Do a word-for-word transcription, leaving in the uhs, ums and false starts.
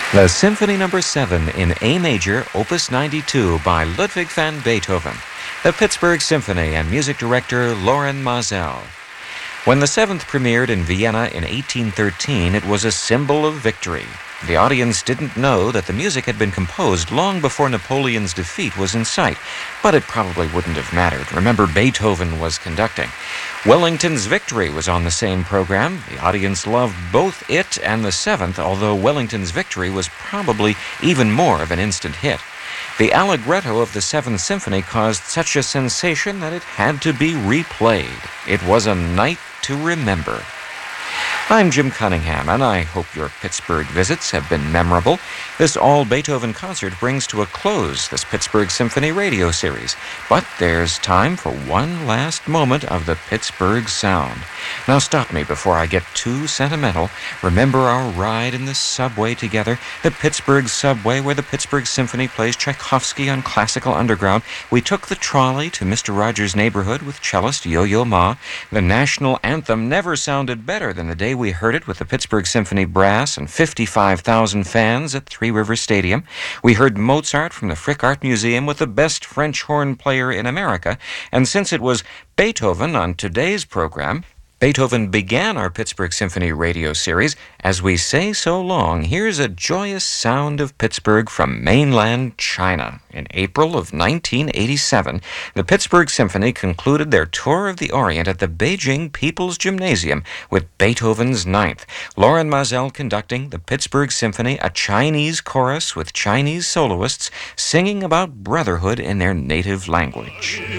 The Symphony Number seven in A Major, Opus ninety-two by Ludwig van Beethoven. The Pittsburgh Symphony and music director Lorin Maazel. When the seventh premiered in Vienna in eighteen thirteen, it was a symbol of victory. The audience didn't know that the music had been composed long before Napoleon's defeat was in sight, but it probably wouldn't have mattered. Remember, Beethoven was conducting. Wellington's Victory was on the same program. The audience loved both it and the seventh, although Wellington's Victory was probably even more of an instant hit. The allegretto of the Seventh Symphony caused such a sensation that it had to be replayed. It was a night to remember. I'm Jim Cunningham, and I hope your Pittsburgh visits have been memorable. This all-Beethoven concert brings to a close this Pittsburgh Symphony radio series. But there's time for one last moment of the Pittsburgh sound. Now stop me before I get too sentimental. Remember our ride in the subway together, the Pittsburgh subway where the Pittsburgh Symphony plays Tchaikovsky on Classical Underground. We took the trolley to Mister Rogers' Neighborhood with cellist Yo-Yo Ma. The national anthem never sounded better than the day we heard it with the Pittsburgh Symphony Brass and fifty-five thousand fans at Three Rivers Stadium. We heard Mozart from the Frick Art Museum with the best French horn player in America. And since it was Beethoven on today's program, Beethoven began our Pittsburgh Symphony radio series. As we say so long, here's a joyous sound of Pittsburgh from mainland China. In April of nineteen eighty-seven, the Pittsburgh Symphony concluded their tour of the Orient at the Beijing People's Gymnasium with Beethoven's Ninth. Lorin Maazel conducting the Pittsburgh Symphony, a Chinese chorus with Chinese soloists singing about brotherhood in their native language.